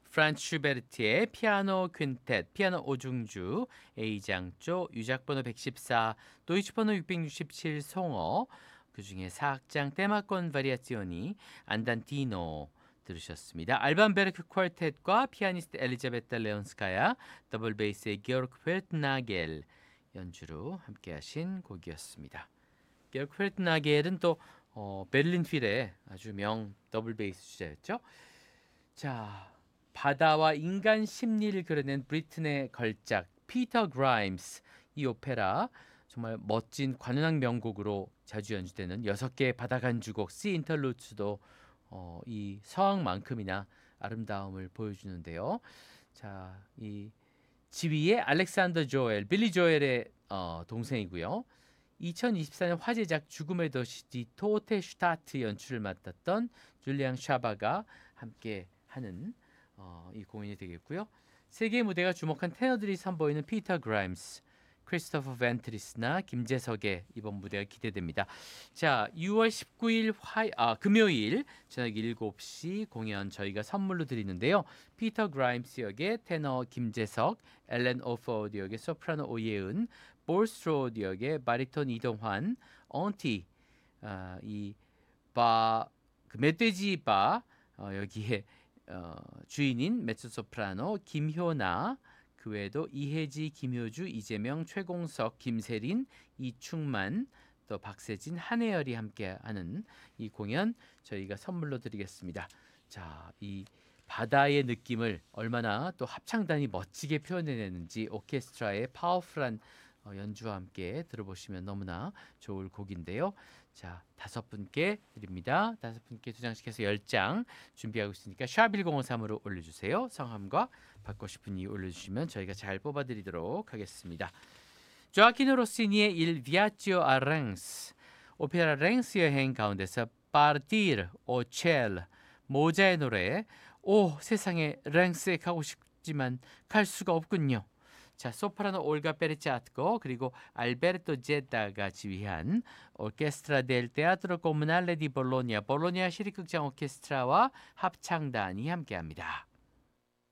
프란츠 슈베르트의 피아노 퀸텟, 피아노 오중주, A장조, 유작번호 114, 도이치번호 667 송어, 그중에 사악장 테마콘 바리아치오니, 안단티노 들으셨습니다. 알반 베르크 퀄텟과 피아니스트 엘리자베타 레온스카야, 더블 베이스의 기어르크 펠트나겔 연주로 함께하신 곡이었습니다. 기어르크 펠트나겔은 또 베를린 필의 아주 명 더블 베이스 주자였죠. 자, 바다와 인간 심리를 그려낸 브리튼의 걸작 피터 그라임스, 이 오페라 정말 멋진 관현악 명곡으로 자주 연주되는 6개의 바다 간주곡 시 인터루츠도 이 서왕만큼이나 아름다움을 보여주는데요. 자, 이 지휘의 알렉산더 조엘, 빌리 조엘의 동생이고요. 2024년 화제작 죽음의 도시 디 토테 슈타트 연출을 맡았던 줄리앙 샤바가 함께 하는 이 공연이 되겠고요. 세계 무대가 주목한 테너들이 선보이는 피터 그라임스, 크리스토퍼 벤트리스나 김재석의 이번 무대가 기대됩니다. 자, 6월 19일 금요일 저녁 7시 공연 저희가 선물로 드리는데요. 피터 그라임스 역의 테너 김재석, 엘렌 오포드 역의 소프라노 오예은, 볼스트로드 역의 바리톤 이동환, 언티 그 멧돼지 바 여기에 주인인 메츠소프라노 김효나, 그 외에도 이혜지, 김효주, 이재명, 최공석, 김세린, 이충만, 또 박세진, 한혜열이 함께하는 이 공연 저희가 선물로 드리겠습니다. 자, 이 바다의 느낌을 얼마나 또 합창단이 멋지게 표현해내는지 오케스트라의 파워풀한 연주와 함께 들어보시면 너무나 좋을 곡인데요. 자, 5분께 드립니다. 5분께 2장씩 해서 10장 준비하고 있으니까 샵1053으로 올려주세요. 성함과 받고 싶은 이유 올려주시면 저희가 잘 뽑아드리도록 하겠습니다. 조아키노 로시니의 Il Viaggio a Reims, 오페라 랭스 여행 가운데서 Partir au Ciel, 모자의 노래. 오, 세상에 랭스에 가고 싶지만 갈 수가 없군요. 자, 소프라노 올가 페르차트코 그리고 알베르토 제다가 지휘한 오케스트라 델 테아트로 코무날레 디 볼로냐, 볼로냐 시립극장 오케스트라와 합창단이 함께합니다.